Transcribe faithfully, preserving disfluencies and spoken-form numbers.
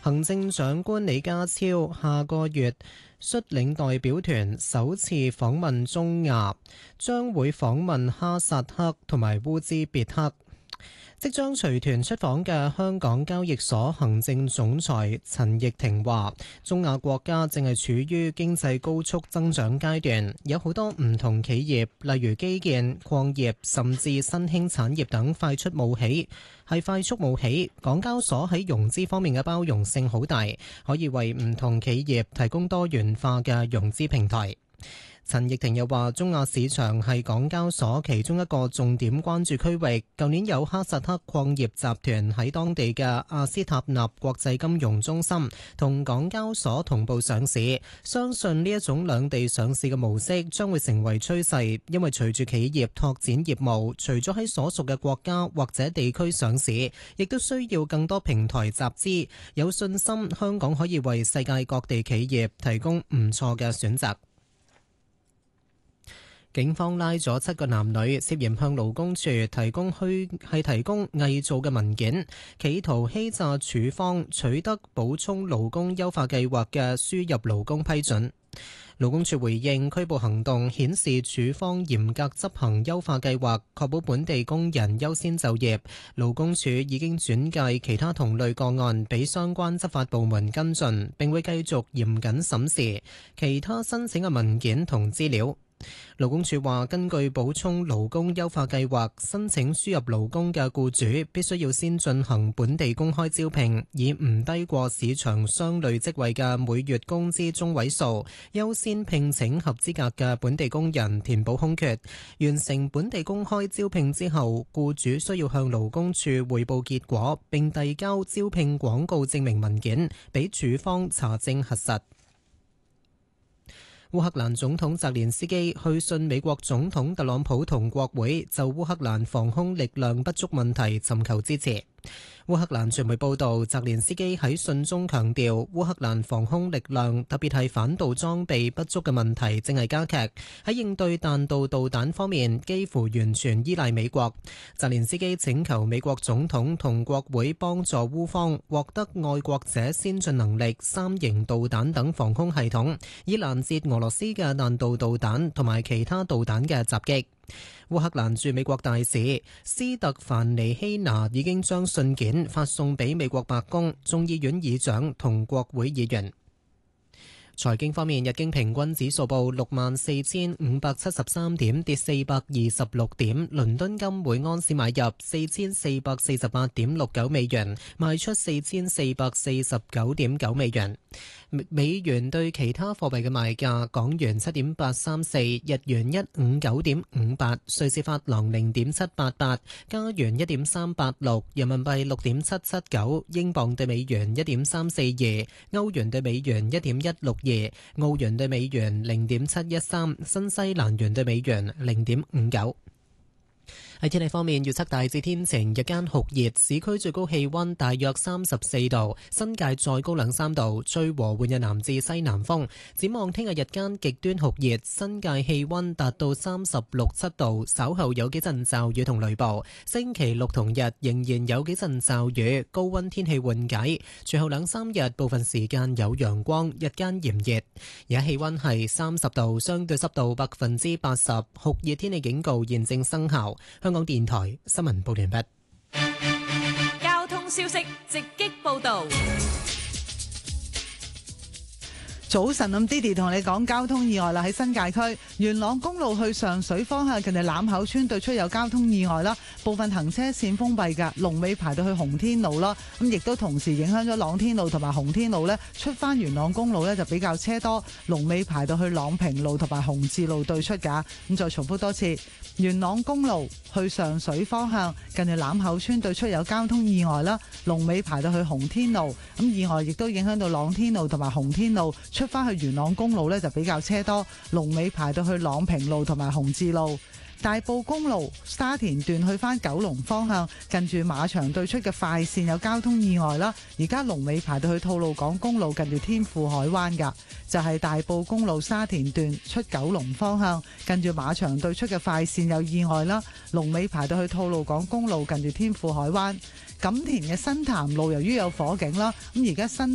行政長官李家超下個月率領代表團首次訪問中亞，將會訪問哈薩克同埋烏茲別克。即將隨團出訪嘅香港交易所行政總裁陳翊庭話，中亞國家正係處於經濟高速增長階段，有好多唔同企業，例如基建、礦業甚至新興產業等快速冒起，係快速冒起。港交所喺融資方面嘅包容性好大，可以為唔同企業提供多元化嘅融資平台。陳翊庭又話，中亞市場係港交所其中一個重點關注區域。舊年有哈薩克礦業集團喺當地嘅阿斯塔納國際金融中心同港交所同步上市，相信呢一種兩地上市嘅模式將會成為趨勢，因為隨住企業拓展業務，除咗喺所屬嘅國家或者地區上市，亦都需要更多平台集資。有信心香港可以為世界各地企業提供唔錯嘅選擇。警方拉咗七個男女，涉嫌向勞工處提供虛係提供偽造嘅文件，企圖欺詐處方取得補充勞工優化計劃嘅輸入勞工批准。勞工處回應拘捕行動顯示處方嚴格執行優化計劃，確保本地工人優先就業。勞工處已經轉介其他同類個案俾相關執法部門跟進，並會繼續嚴謹審視其他申請嘅文件同資料。勞工處話，根據補充勞工優化計劃，申請輸入勞工嘅僱主必須要先進行本地公開招聘，以唔低過市場相類職位嘅每月工資中位數，優先聘請合資格嘅本地工人填補空缺。完成本地公開招聘之後，僱主需要向勞工處匯報結果，並遞交招聘廣告證明文件俾處方查證核實。烏克蘭總統澤連斯基去信美國總統特朗普同國會，就烏克蘭防空力量不足問題尋求支持。烏克蘭傳媒報道，澤連斯基喺信中強調，烏克蘭防空力量特別係反導裝備不足嘅問題正係加劇，喺應對彈道導彈方面幾乎完全依賴美國。澤連斯基請求美國總統同國會幫助烏方獲得愛國者先進能力三型導彈等防空系統，以攔截俄羅斯嘅彈道導彈同埋其他導彈嘅襲擊。烏克蘭駐美國大使斯特凡尼希娜已經將信件發送俾美國白宮、眾議院議長同國會議員。財經方面，日經平均指數報六萬四千五百七十三點，跌四百二十六點。倫敦金每安士買入四千四百四十八點六九美元，賣出四千四百四十九點九美元。美元對其他貨幣嘅賣價：港元七點八三四，日元一五九點五八，瑞士法郎零點七八八，加元一點三八六，人民幣六點七七九，英鎊對美元一點三四二，歐元對美元一點一六二，澳元對美元零點七一三，新西蘭元對美元零點五九。喺天氣方面，預測大致天晴，日間酷熱，市區最高氣溫大約三十四度，新界再高兩三度，吹和緩嘅南至西南風。展望聽日日間極端酷熱，新界氣溫達到三十六七度，稍後有幾陣驟雨同雷暴。星期六同日仍然有幾陣驟雨，高溫天氣緩解。隨後兩三日部分時間有陽光，日間炎熱。而家氣溫係三十度，相對濕度百分之八十，酷熱天氣警告現正生效。香港電台新聞報完畢。 交通消息直擊報道。 早晨，咁 Didi 同你講交通意外啦，喺新界區元朗公路去上水方向，近住欖口村對出有交通意外啦，部分行車線封閉㗎，龍尾排到去洪天路啦，咁亦都同時影響咗朗天路同埋洪天路呢，出翻元朗公路呢就比較車多，龍尾排到去朗平路同埋洪志路對出㗎。咁再重複多次，元朗公路去上水方向，近住欖口村對出有交通意外啦，龍尾排到去洪天路，咁意外亦都影響到朗天路同埋洪天路，出翻去元朗公路呢就比較車多，龍尾排到去朗平路同埋洪志路。大埔公路沙田段去翻九龍方向，近住馬場對出嘅快線有交通意外啦，而家龍尾排到去吐露港公路近住天富海灣噶，就係、是、大埔公路沙田段出九龍方向，近住馬場對出嘅快線有意外啦，龍尾排到去吐露港公路近住天富海灣。錦田嘅新潭路由於有火警啦，咁而家新